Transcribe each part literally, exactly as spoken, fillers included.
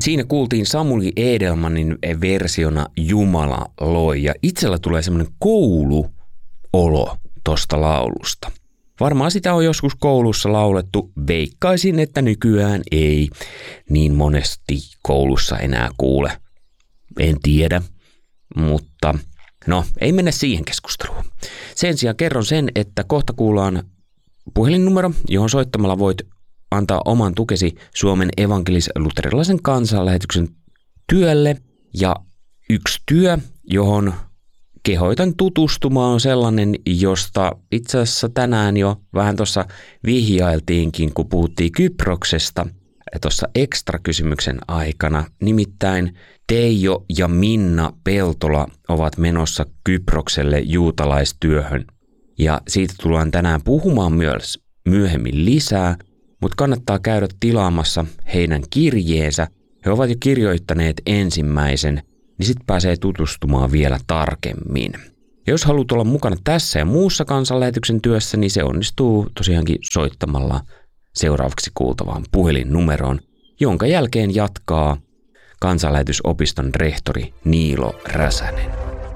Siinä kuultiin Samuli Edelmanin versiona Jumala loi ja itsellä tulee semmoinen kouluolo tosta laulusta. Varmaan sitä on joskus koulussa laulettu, veikkaisin, että nykyään ei niin monesti koulussa enää kuule. En tiedä, mutta no ei mennä siihen keskusteluun. Sen sijaan kerron sen, että kohta kuullaan puhelinnumero, johon soittamalla voit antaa oman tukesi Suomen evankelis-luterilaisen kansanlähetyksen työlle. Ja yksi työ, johon kehoitan tutustumaan, on sellainen, josta itse asiassa tänään jo vähän tuossa vihjailtiinkin, kun puhuttiin Kyproksesta tuossa ekstra-kysymyksen aikana. Nimittäin Teijo ja Minna Peltola ovat menossa Kyprokselle juutalaistyöhön. Ja siitä tullaan tänään puhumaan myös myöhemmin lisää, mutta kannattaa käydä tilaamassa heidän kirjeensä. He ovat jo kirjoittaneet ensimmäisen, niin sitten pääsee tutustumaan vielä tarkemmin. Ja jos haluat olla mukana tässä ja muussa kansanlähetyksen työssä, niin se onnistuu tosiaankin soittamalla seuraavaksi kuultavaan puhelinnumeroon, jonka jälkeen jatkaa kansanlähetysopiston rehtori Niilo Räsänen.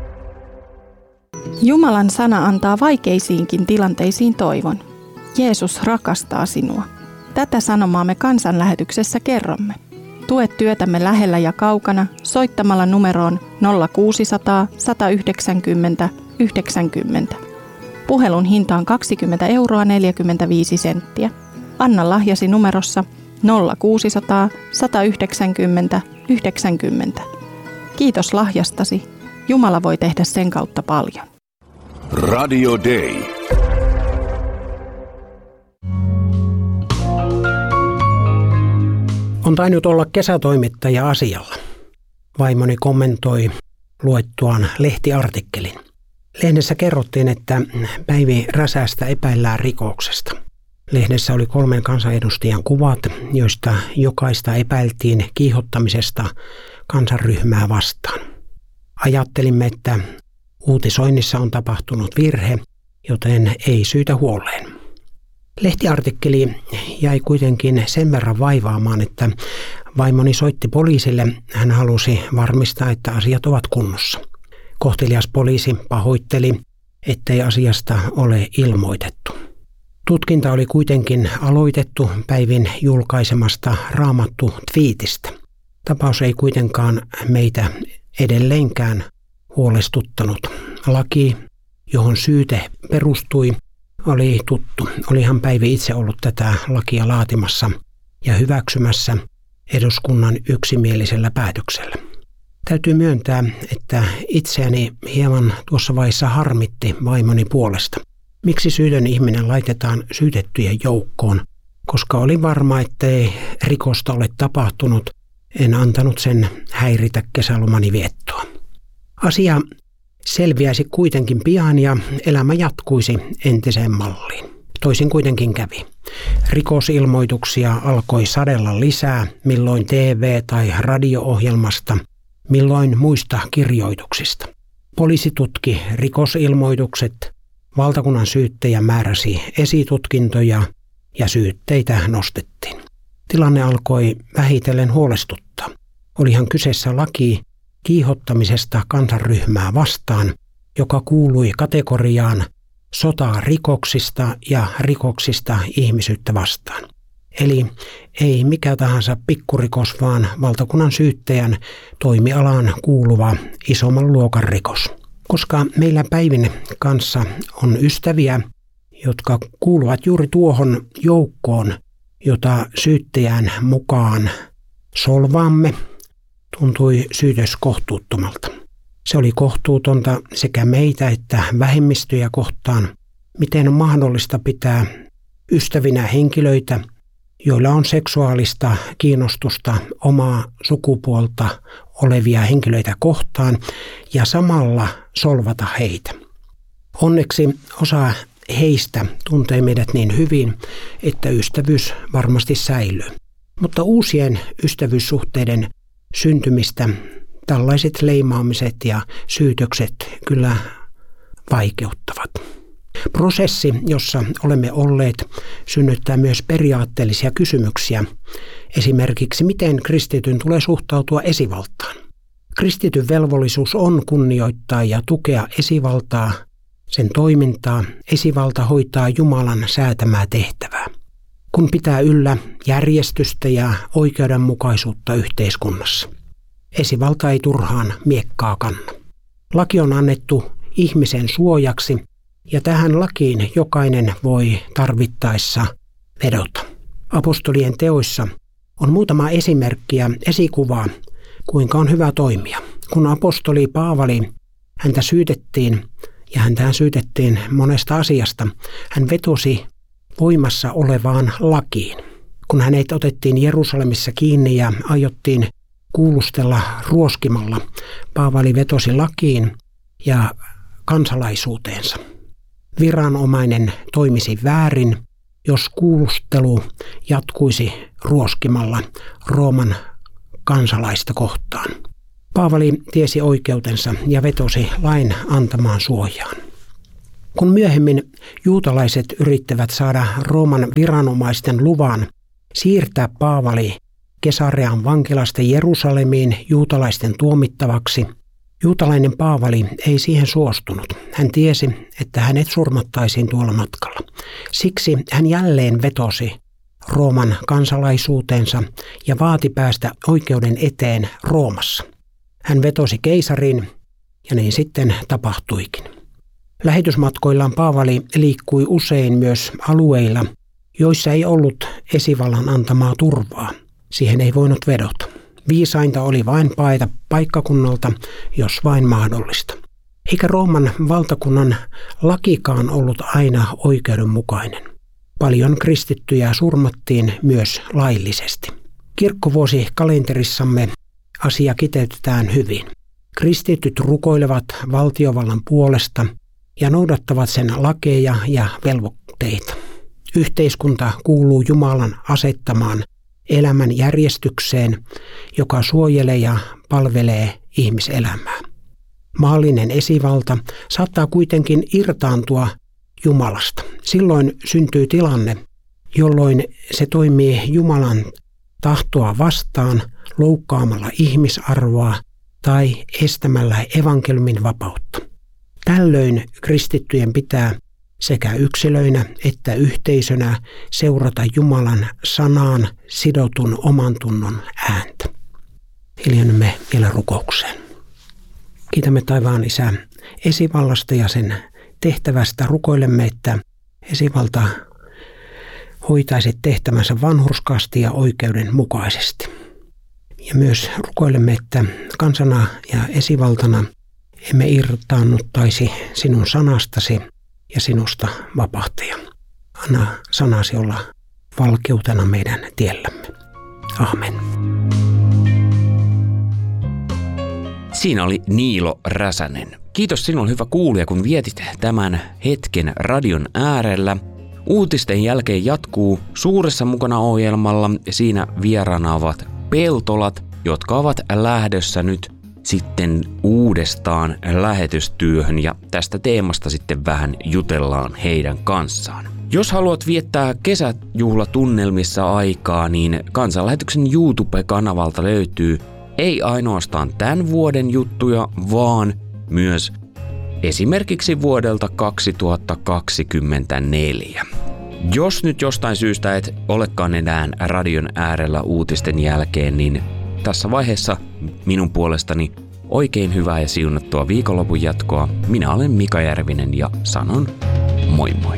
Jumalan sana antaa vaikeisiinkin tilanteisiin toivon. Jeesus rakastaa sinua. Tätä sanomaa me kansanlähetyksessä kerromme. Tue työtämme lähellä ja kaukana soittamalla numeroon nolla kuusisataa, sata yhdeksänkymmentä, yhdeksänkymmentä. Puhelun hinta on kaksikymmentä euroa neljäkymmentäviisi senttiä. Anna lahjasi numerossa nolla kuusisataa, sata yhdeksänkymmentä, yhdeksänkymmentä. Kiitos lahjastasi. Jumala voi tehdä sen kautta paljon. Radio Day. On tainnut olla kesätoimittaja asialla. Vaimoni kommentoi luettuaan lehtiartikkelin. Lehdessä kerrottiin, että Päivi Räsästä epäillään rikoksesta. Lehdessä oli kolmen kansanedustajan kuvat, joista jokaista epäiltiin kiihottamisesta kansanryhmää vastaan. Ajattelimme, että uutisoinnissa on tapahtunut virhe, joten ei syytä huoleen. Lehtiartikkeli jäi kuitenkin sen verran vaivaamaan, että vaimoni soitti poliisille. Hän halusi varmistaa, että asiat ovat kunnossa. Kohtelias poliisi pahoitteli, ettei asiasta ole ilmoitettu. Tutkinta oli kuitenkin aloitettu Päivin julkaisemasta Raamattu-twiitistä. Tapaus ei kuitenkaan meitä edelleenkään huolestuttanut. Laki, johon syyte perustui, oli tuttu. Olihan Päivi itse ollut tätä lakia laatimassa ja hyväksymässä eduskunnan yksimielisellä päätöksellä. Täytyy myöntää, että itseäni hieman tuossa vaiheessa harmitti vaimoni puolesta. Miksi syytön ihminen laitetaan syytettyjen joukkoon? Koska oli varma, ettei rikosta ole tapahtunut, en antanut sen häiritä kesälomani viettoa. Asia selviäisi kuitenkin pian ja elämä jatkuisi entiseen malliin. Toisin kuitenkin kävi. Rikosilmoituksia alkoi sadella lisää, milloin T V- tai radio-ohjelmasta, milloin muista kirjoituksista. Poliisi tutki rikosilmoitukset, valtakunnan syyttäjä määräsi esitutkintoja ja syytteitä nostettiin. Tilanne alkoi vähitellen huolestuttaa. Olihan kyseessä laki kiihottamisesta kansanryhmää vastaan, joka kuului kategoriaan sotaa rikoksista ja rikoksista ihmisyyttä vastaan. Eli ei mikä tahansa pikkurikos, vaan valtakunnan syyttäjän toimialaan kuuluva isomman luokan rikos. Koska meillä Päivin kanssa on ystäviä, jotka kuuluvat juuri tuohon joukkoon, jota syyttäjän mukaan solvaamme, tuntui syytös kohtuuttomalta. Se oli kohtuutonta sekä meitä että vähemmistöjä kohtaan. Miten on mahdollista pitää ystävinä henkilöitä, joilla on seksuaalista kiinnostusta omaa sukupuolta olevia henkilöitä kohtaan ja samalla solvata heitä. Onneksi osa heistä tuntee meidät niin hyvin, että ystävyys varmasti säilyy. Mutta uusien ystävyyssuhteiden syntymistä tällaiset leimaamiset ja syytökset kyllä vaikeuttavat. Prosessi, jossa olemme olleet, synnyttää myös periaatteellisia kysymyksiä. Esimerkiksi, miten kristityn tulee suhtautua esivaltaan. Kristityn velvollisuus on kunnioittaa ja tukea esivaltaa, sen toimintaa. Esivalta hoitaa Jumalan säätämää tehtävää, kun pitää yllä järjestystä ja oikeudenmukaisuutta yhteiskunnassa. Esivalta ei turhaan miekkaa kanna. Laki on annettu ihmisen suojaksi, ja tähän lakiin jokainen voi tarvittaessa vedota. Apostolien teoissa on muutama esimerkkiä, esikuvaa, kuinka on hyvä toimia. Kun apostoli Paavali, häntä syytettiin, ja häntä syytettiin monesta asiasta, hän vetosi voimassa olevaan lakiin. Kun hänet otettiin Jerusalemissa kiinni ja aiottiin kuulustella ruoskimalla, Paavali vetosi lakiin ja kansalaisuuteensa. Viranomainen toimisi väärin, jos kuulustelu jatkuisi ruoskimalla Rooman kansalaista kohtaan. Paavali tiesi oikeutensa ja vetosi lain antamaan suojaan. Kun myöhemmin juutalaiset yrittävät saada Rooman viranomaisten luvan siirtää Paavali Kesarean vankilasta Jerusalemiin juutalaisten tuomittavaksi, juutalainen Paavali ei siihen suostunut. Hän tiesi, että hänet surmattaisiin tuolla matkalla. Siksi hän jälleen vetosi Rooman kansalaisuutensa ja vaati päästä oikeuden eteen Roomassa. Hän vetosi keisariin ja niin sitten tapahtuikin. Lähetysmatkoillaan Paavali liikkui usein myös alueilla, joissa ei ollut esivallan antamaa turvaa. Siihen ei voinut vedota. Viisainta oli vain paeta paikkakunnalta, jos vain mahdollista. Eikä Rooman valtakunnan lakikaan ollut aina oikeudenmukainen. Paljon kristittyjä surmattiin myös laillisesti. Kirkkovuosikalenterissamme asia kiteytetään hyvin. Kristityt rukoilevat valtiovallan puolesta ja noudattavat sen lakeja ja velvoitteita. Yhteiskunta kuuluu Jumalan asettamaan elämän järjestykseen, joka suojelee ja palvelee ihmiselämää. Maallinen esivalta saattaa kuitenkin irtaantua Jumalasta. Silloin syntyy tilanne, jolloin se toimii Jumalan tahtoa vastaan loukkaamalla ihmisarvoa tai estämällä evankeliumin vapautta. Tällöin kristittyjen pitää sekä yksilöinä että yhteisönä seurata Jumalan sanaan sidotun oman tunnon ääntä. Hiljennymme vielä rukoukseen. Kiitämme taivaan Isä esivallasta ja sen tehtävästä. Rukoilemme, että esivalta hoitaisi tehtävänsä vanhurskaasti ja oikeudenmukaisesti. Ja myös rukoilemme, että kansana ja esivaltana emme irtaannuttaisi sinun sanastasi ja sinusta vapahtaja. Anna sanasi olla valkeutena meidän tiellämme. Amen. Siinä oli Niilo Räsänen. Kiitos sinulle hyvä kuulija, kun vietit tämän hetken radion äärellä. Uutisten jälkeen jatkuu Suuressa mukana -ohjelmalla. Siinä vieraana ovat Peltolat, jotka ovat lähdössä nyt sitten uudestaan lähetystyöhön ja tästä teemasta sitten vähän jutellaan heidän kanssaan. Jos haluat viettää kesäjuhlatunnelmissa aikaa, niin Kansanlähetyksen YouTube-kanavalta löytyy ei ainoastaan tämän vuoden juttuja, vaan myös esimerkiksi vuodelta kaksituhattakaksikymmentäneljä. Jos nyt jostain syystä et olekaan enää radion äärellä uutisten jälkeen, niin tässä vaiheessa minun puolestani oikein hyvää ja siunattua viikonlopun jatkoa. Minä olen Mika Järvinen ja sanon moi moi.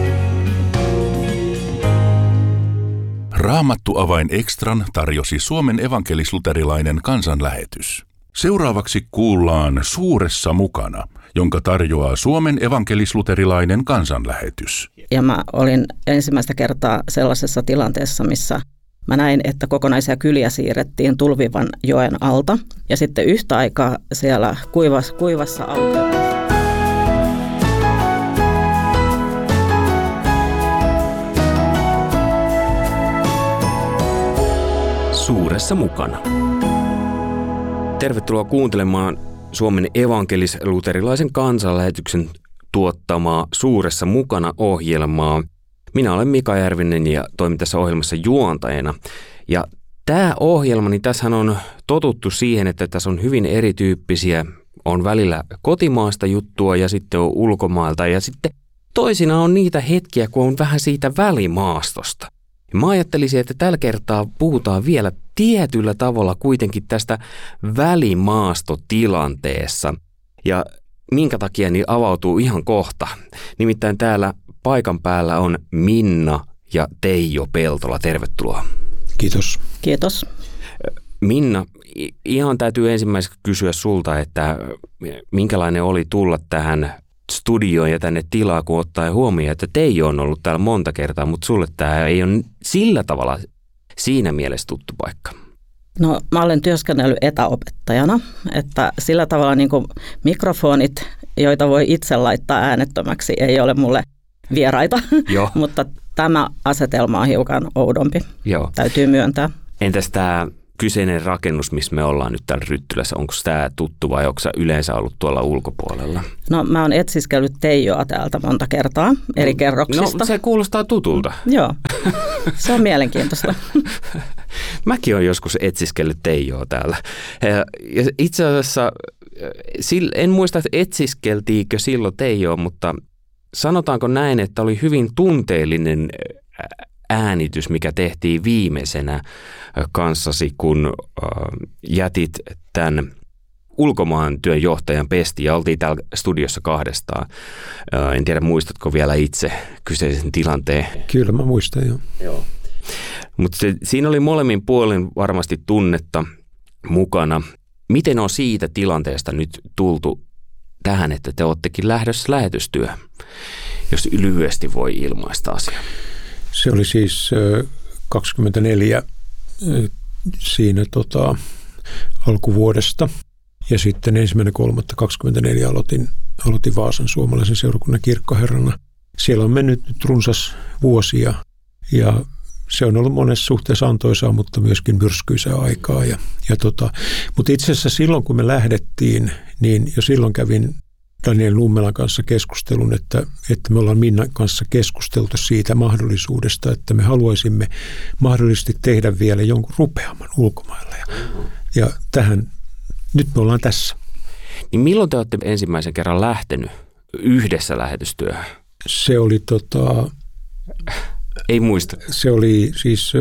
Raamattu-avain Extran tarjosi Suomen evankelis-luterilainen kansanlähetys. Seuraavaksi kuullaan Suuressa mukana, jonka tarjoaa Suomen evankelis-luterilainen kansanlähetys. Ja mä olin ensimmäistä kertaa sellaisessa tilanteessa, missä mä näin, että kokonaisia kyliä siirrettiin Tulvivan joen alta. Ja sitten yhtä aikaa siellä kuivassa, kuivassa alueella. Suuressa mukana. Tervetuloa kuuntelemaan Suomen evankelis-luterilaisen kansanlähetyksen tuottamaa Suuressa mukana -ohjelmaa. Minä olen Mika Järvinen ja toimin tässä ohjelmassa juontajana. Ja tämä ohjelma, niin tässähän on totuttu siihen, että tässä on hyvin erityyppisiä, on välillä kotimaasta juttua ja sitten on ulkomailta ja sitten toisina on niitä hetkiä, kun on vähän siitä välimaastosta. Ja mä ajattelisin, että tällä kertaa puhutaan vielä tietyllä tavalla kuitenkin tästä välimaastotilanteessa. Ja minkä takia niin avautuu ihan kohta. Nimittäin täällä paikan päällä on Minna ja Teijo Peltola. Tervetuloa. Kiitos. Kiitos. Minna, ihan täytyy ensimmäiseksi kysyä sulta, että minkälainen oli tulla tähän studioon ja tänne tilaa, kun ottaa huomioon, että Teijo on ollut täällä monta kertaa, mutta sulle tämä ei ole sillä tavalla siinä mielessä tuttu paikka. No mä olen työskennellyt etäopettajana, että sillä tavalla niin kuin mikrofonit, joita voi itse laittaa äänettömäksi, ei ole mulle vieraita, mutta tämä asetelma on hiukan oudompi, Joo. täytyy myöntää. Entäs tämä kyseinen rakennus, missä me ollaan nyt täällä Ryttylässä, onko tämä tuttu vai onko sä yleensä ollut tuolla ulkopuolella? No mä oon etsiskellyt Teijoa täältä monta kertaa eri kerroksista. No se kuulostaa tutulta. Joo, se on mielenkiintoista. Mäkin olen joskus etsiskellyt Teijoa täällä. Ja itse asiassa en muista, että etsiskeltiinkö silloin Teijoa, mutta sanotaanko näin, että oli hyvin tunteellinen äänitys, mikä tehtiin viimeisenä kanssasi, kun jätit tämän ulkomaan työn johtajan pestiin ja oltiin täällä studiossa kahdestaan. En tiedä, muistatko vielä itse kyseisen tilanteen? Kyllä mä muistan jo. Joo. Mutta siinä oli molemmin puolin varmasti tunnetta mukana. Miten on siitä tilanteesta nyt tultu tähän, että te oottekin lähdössä lähetystyöhön, jos lyhyesti voi ilmaista asiaa? Se oli siis kaksikymmentäneljä siinä tota, alkuvuodesta ja sitten ensimmäinen kolmatta kaksikymmentäneljä aloitin, aloitin Vaasan suomalaisen seurakunnan kirkkoherrana. Siellä on mennyt nyt runsas vuosia ja se on ollut monessa suhteessa antoisaa, mutta myöskin myrskyisää aikaa. Ja, ja tota, mutta itse asiassa silloin, kun me lähdettiin, niin jo silloin kävin Daniel Lummelan kanssa keskustelun, että, että me ollaan Minnan kanssa keskusteltu siitä mahdollisuudesta, että me haluaisimme mahdollisesti tehdä vielä jonkun rupeaman ulkomailla. Ja, ja tähän, nyt me ollaan tässä. Niin milloin te olette ensimmäisen kerran lähtenyt yhdessä lähetystyöhön? Se oli tota... Ei muista. Se oli siis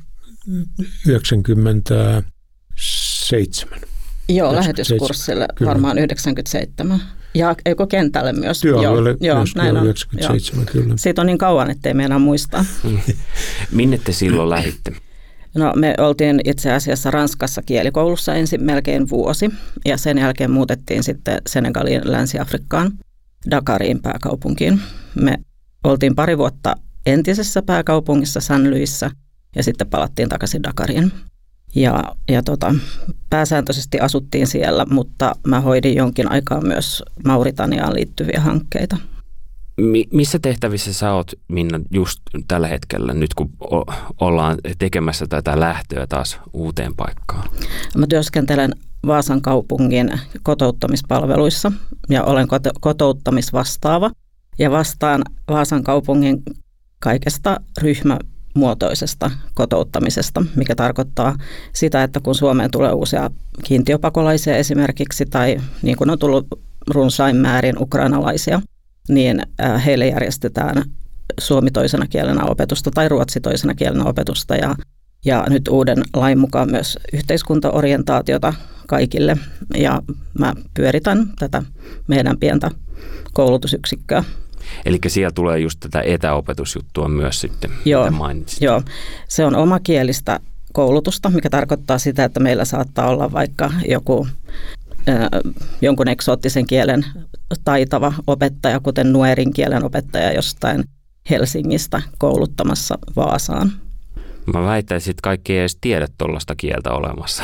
yhdeksänkymmentäseitsemän. Joo, lähetyskurssille varmaan yhdeksänkymmentäseitsemän. Ja eikö kentälle myös? Työalueelle joo, myös näin on. yhdeksänkymmentäseitsemän, joo. Kyllä. Siitä on niin kauan, ettei meinaa muistaa. Minne te silloin lähditte? No me oltiin itse asiassa Ranskassa kielikoulussa ensin melkein vuosi ja sen jälkeen muutettiin sitten Senegaliin, Länsi-Afrikkaan, Dakariin pääkaupunkiin. Me oltiin pari vuotta entisessä pääkaupungissa Saint-Louisissa ja sitten palattiin takaisin Dakariin. Ja, ja tota, pääsääntöisesti asuttiin siellä, mutta mä hoidin jonkin aikaa myös Mauritaniaan liittyviä hankkeita. Mi- missä tehtävissä sä oot, Minna, just tällä hetkellä, nyt kun o- ollaan tekemässä tätä lähtöä taas uuteen paikkaan? Mä työskentelen Vaasan kaupungin kotouttamispalveluissa ja olen koto- kotouttamisvastaava ja vastaan Vaasan kaupungin kaikesta ryhmämuotoisesta kotouttamisesta, mikä tarkoittaa sitä, että kun Suomeen tulee uusia kiintiöpakolaisia esimerkiksi tai niin kuin on tullut runsain määrin ukrainalaisia, niin heille järjestetään suomi toisena kielenä opetusta tai ruotsi toisena kielenä opetusta ja, ja nyt uuden lain mukaan myös yhteiskuntaorientaatiota kaikille ja mä pyöritän tätä meidän pientä koulutusyksikköä. Eli siellä tulee just tätä etäopetusjuttua myös sitten, joo, mitä mainitsit. Joo, se on omakielistä koulutusta, mikä tarkoittaa sitä, että meillä saattaa olla vaikka joku äh, jonkun eksoottisen kielen taitava opettaja, kuten nuerin kielen opettaja jostain Helsingistä kouluttamassa Vaasaan. Mä väittäisin, että kaikki ei edes tiedä tuollaista kieltä olemassa.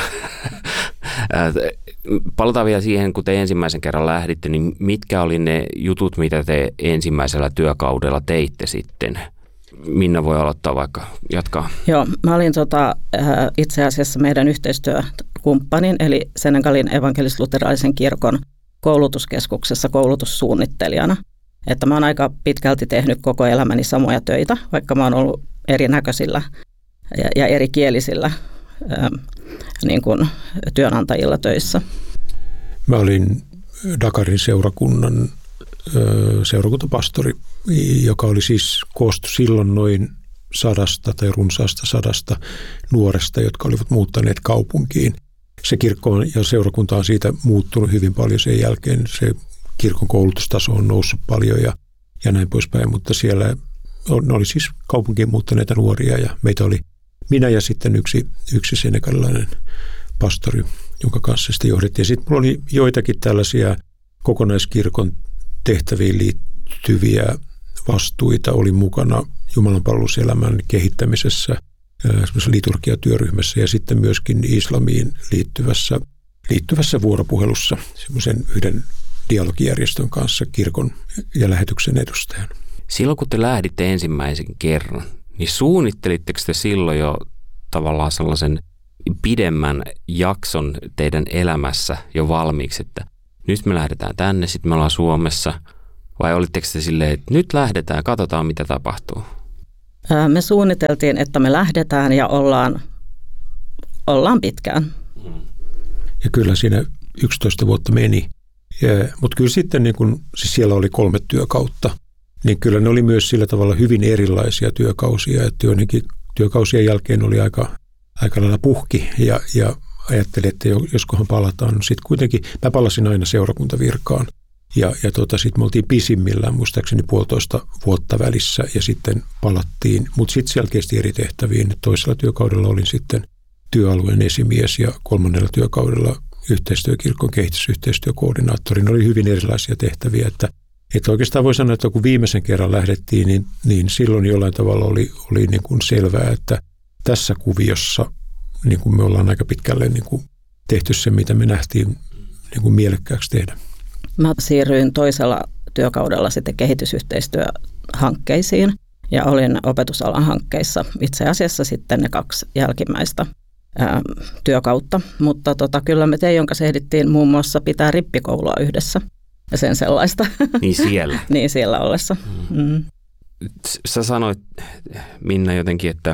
Palataan vielä siihen, kun te ensimmäisen kerran lähditte, niin mitkä oli ne jutut, mitä te ensimmäisellä työkaudella teitte sitten? Minna voi aloittaa vaikka, jatkaa. Joo, mä olin tota, itse asiassa meidän yhteistyökumppanin, eli Senegalin evankelis-luterilaisen kirkon koulutuskeskuksessa koulutussuunnittelijana. Että mä oon aika pitkälti tehnyt koko elämäni samoja töitä, vaikka mä oon ollut erinäköisillä ja, ja erikielisillä ää, niin kuin työnantajilla töissä. Mä olin Dakarin seurakunnan seurakuntapastori, joka oli siis koostu silloin noin sadasta tai runsaasta sadasta nuoresta, jotka olivat muuttaneet kaupunkiin. Se kirkko ja seurakunta on siitä muuttunut hyvin paljon sen jälkeen. Se kirkon koulutustaso on noussut paljon ja, ja näin poispäin, mutta siellä ne oli siis kaupunkiin muuttaneita nuoria ja meitä oli minä ja sitten yksi, yksi senegalilainen pastori, jonka kanssa sitä johdettiin. Sitten mulla oli joitakin tällaisia kokonaiskirkon tehtäviin liittyviä vastuita. Olin mukana jumalanpalveluselämän kehittämisessä semmoisessa liturgiatyöryhmässä ja sitten myöskin islamiin liittyvässä, liittyvässä vuoropuhelussa semmoisen yhden dialogijärjestön kanssa kirkon ja lähetyksen edustajan. Silloin kun te lähditte ensimmäisen kerran, niin suunnittelitteko te silloin jo tavallaan sellaisen pidemmän jakson teidän elämässä jo valmiiksi, että nyt me lähdetään tänne, sitten me ollaan Suomessa, vai olitteko te silleen, että nyt lähdetään, katsotaan mitä tapahtuu? Me suunniteltiin, että me lähdetään ja ollaan, ollaan pitkään. Ja kyllä siinä yksitoista vuotta meni, mutta kyllä sitten niin kun, siis siellä oli kolme työkautta, niin kyllä ne oli myös sillä tavalla hyvin erilaisia työkausia, että joidenkin työkausien jälkeen oli aika, aika lailla puhki ja, ja ajattelin, että joskohan palataan. No sitten kuitenkin mä palasin aina seurakuntavirkaan ja, ja tota, sitten me oltiin pisimmillään muistaakseni puolitoista vuotta välissä ja sitten palattiin, mutta sitten selkeästi eri tehtäviin. Toisella työkaudella olin sitten työalueen esimies ja kolmannella työkaudella yhteistyökirkon kehitysyhteistyökoordinaattori. Ne oli hyvin erilaisia tehtäviä, että, että oikeastaan voi sanoa, että kun viimeisen kerran lähdettiin, niin, niin silloin jollain tavalla oli, oli niin kuin selvää, että tässä kuviossa niin kuin me ollaan aika pitkälle niin kuin tehty se, mitä me nähtiin niin kuin mielekkääksi tehdä. Mä siirryin toisella työkaudella sitten kehitysyhteistyöhankkeisiin ja olin opetusalan hankkeissa itse asiassa sitten ne kaksi jälkimmäistä ää, työkautta. Mutta tota, kyllä me Teijon kanssa ehdittiin muun muassa pitää rippikoulua yhdessä ja sen sellaista. Niin siellä? Niin siellä ollessa. Mm. Sä sanoit, Minna, jotenkin, että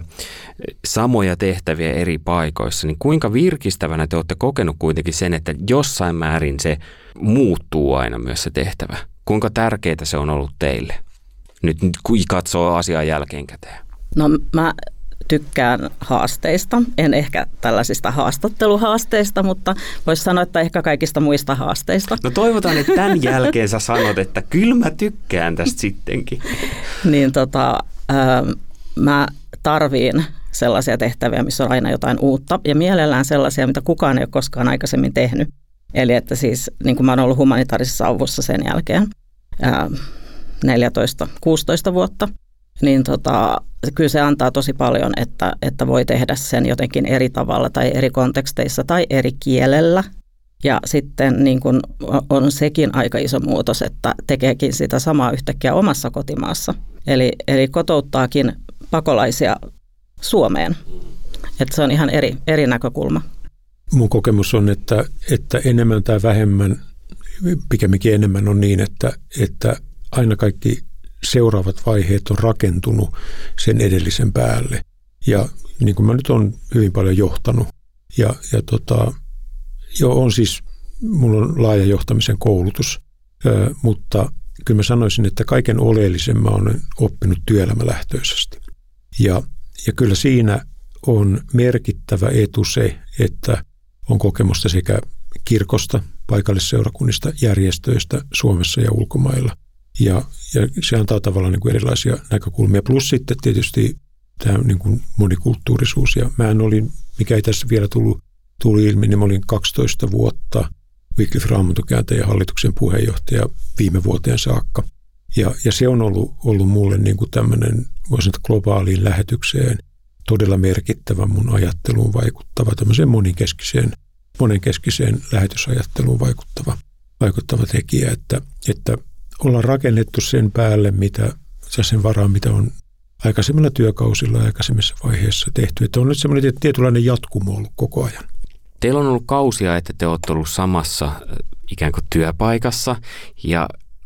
samoja tehtäviä eri paikoissa, niin kuinka virkistävänä te olette kokenut kuitenkin sen, että jossain määrin se muuttuu aina myös se tehtävä? Kuinka tärkeää se on ollut teille? Nyt kun katsoo asiaa jälkeenkäteen. No mä tykkään haasteista, en ehkä tällaisista haastatteluhaasteista, mutta voisi sanoa, että ehkä kaikista muista haasteista. No toivotaan, että tämän jälkeen sä sanot, että kyllä mä tykkään tästä sittenkin. Niin tota, äh, mä tarviin sellaisia tehtäviä, missä on aina jotain uutta ja mielellään sellaisia, mitä kukaan ei ole koskaan aikaisemmin tehnyt. Eli että siis niin kuin mä oon ollut humanitaarisessa avussa sen jälkeen äh, neljätoista kuusitoista vuotta, niin tota, kyllä se antaa tosi paljon, että, että voi tehdä sen jotenkin eri tavalla tai eri konteksteissa tai eri kielellä. Ja sitten niin kuin on sekin aika iso muutos, että tekeekin sitä samaa yhtäkkiä omassa kotimaassa. Eli, eli kotouttaakin pakolaisia Suomeen. Että se on ihan eri, eri näkökulma. Mun kokemus on, että, että enemmän tai vähemmän, pikemminkin enemmän on niin, että, että aina kaikki seuraavat vaiheet on rakentunut sen edellisen päälle. Ja niin kuin mä nyt olen hyvin paljon johtanut ja, ja tota, jo on siis, mulla on laaja johtamisen koulutus, ö, mutta kyllä mä sanoisin, että kaiken oleellisen mä olen oppinut työelämälähtöisesti. Ja, ja kyllä siinä on merkittävä etu se, että on kokemusta sekä kirkosta, paikallisseurakunnista, järjestöistä Suomessa ja ulkomailla. Ja, ja se antaa tavallaan niin kuin erilaisia näkökulmia. Plus sitten tietysti tämä niin kuin monikulttuurisuus. Ja mä olin, mikä ei tässä vielä tullut, tuli ilmi, niin mä olin kaksitoista vuotta Wycliffe Raamattukääntäjän hallituksen puheenjohtaja viime vuoteen saakka. Ja, ja se on ollut, ollut mulle niin kuin tämmöinen, voisin sanoa, globaaliin lähetykseen todella merkittävä, mun ajatteluun vaikuttava, tämmöiseen monenkeskiseen, monenkeskiseen lähetysajatteluun vaikuttava, vaikuttava tekijä, että, että ollaan rakennettu sen päälle, mitä, sen varaan, mitä on aikaisemmilla työkausilla ja aikaisemmissa vaiheissa tehty. Että on nyt semmoinen tietynlainen jatkumo ollut koko ajan. Teillä on ollut kausia, että te olette ollut samassa ikään kuin työpaikassa ja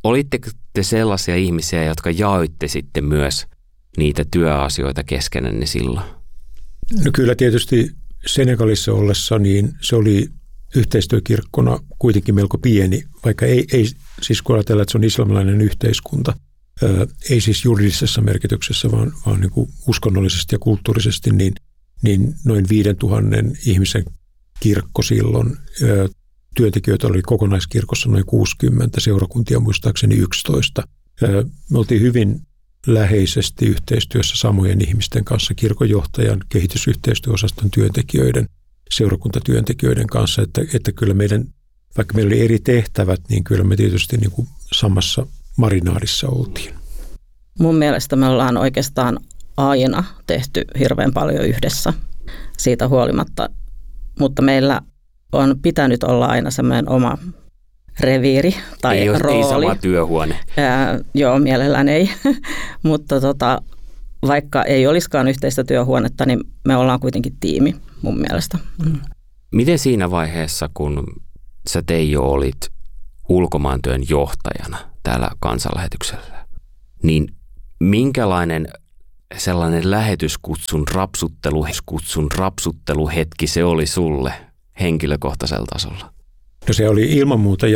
olitteko te sellaisia ihmisiä, jotka jaoitte sitten myös niitä työasioita keskenänne silloin? No kyllä tietysti Senegalissa ollessa niin se oli yhteistyökirkkona kuitenkin melko pieni, vaikka ei, ei siis kun ajatellaan, että se on islamilainen yhteiskunta, ää, ei siis juridisessa merkityksessä, vaan, vaan niin kuin uskonnollisesti ja kulttuurisesti, niin, niin noin viiden tuhannen ihmisen kirkko silloin. Ää, työntekijöitä oli kokonaiskirkossa noin kuusikymmentä, seurakuntia muistaakseni yksitoista. Ää, me oltiin hyvin läheisesti yhteistyössä samojen ihmisten kanssa, kirkonjohtajan, kehitysyhteistyöosaston työntekijöiden, seurakuntatyöntekijöiden kanssa, että, että kyllä meidän, vaikka meillä oli eri tehtävät, niin kyllä me tietysti niin kuin samassa marinaadissa oltiin. Mun mielestä me ollaan oikeastaan aina tehty hirveän paljon yhdessä siitä huolimatta, mutta meillä on pitänyt olla aina semmoinen oma reviiri tai ei rooli. Ei sama työhuone. Ää, joo, mielellään ei, mutta tota, vaikka ei olisikaan yhteistä työhuonetta, niin me ollaan kuitenkin tiimi mun mielestä. Mm. Miten siinä vaiheessa, kun sä Teijo olit ulkomaantyön johtajana täällä kansanlähetyksellä, niin minkälainen sellainen lähetyskutsun rapsuttelu, kutsun rapsutteluhetki se oli sulle henkilökohtaisella tasolla? No se oli ilman muuta